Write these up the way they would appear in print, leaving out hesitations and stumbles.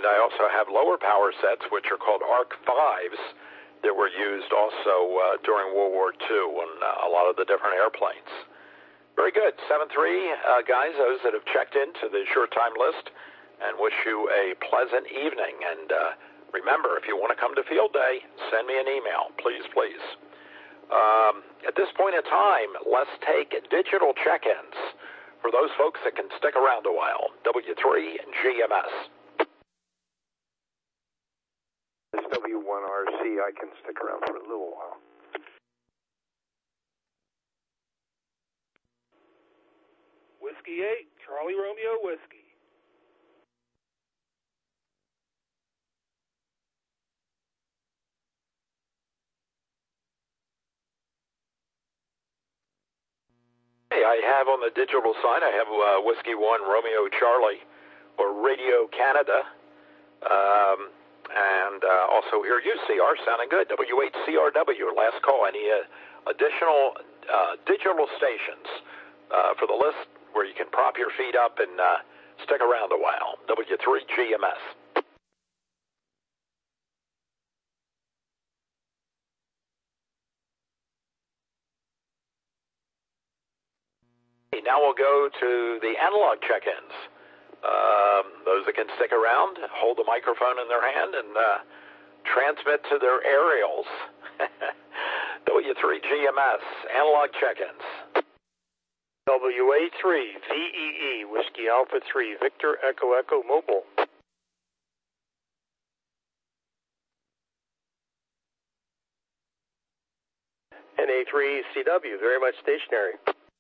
I also have lower power sets, which are called Arc 5s, that were used also during World War II on a lot of the different airplanes. Very good. 7-3, guys, those that have checked into the short time list, and wish you a pleasant evening. And remember, if you want to come to Field Day, send me an email, please, please. At this point in time, let's take digital check-ins for those folks that can stick around a while. W3 GMS. This W1RC, I can stick around for a little while. Whiskey 8, Charlie Romeo Whiskey. Hey, I have on the digital side, I have Whiskey 1 Romeo Charlie, or Radio Canada. And also here UCR, sounding good. W8CRW, last call. Any additional digital stations for the list where you can prop your feet up and stick around a while. W3 GMS. Now we'll go to the analog check-ins. Those that can stick around, hold the microphone in their hand and transmit to their aerials. W3 GMS, analog check-ins. WA3 VEE, Whiskey Alpha 3, Victor Echo Echo Mobile. NA3 CW, very much stationary.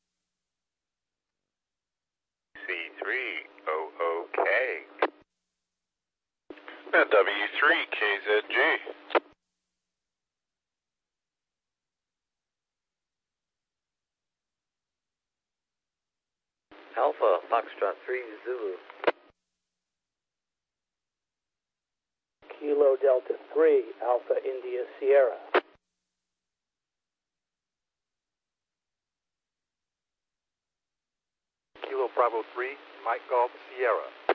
C3OOK. And W3 KZG. Alpha Foxtrot 3 Zulu. Kilo Delta 3 Alpha India Sierra. Kilo Bravo 3, Mike Golf Sierra.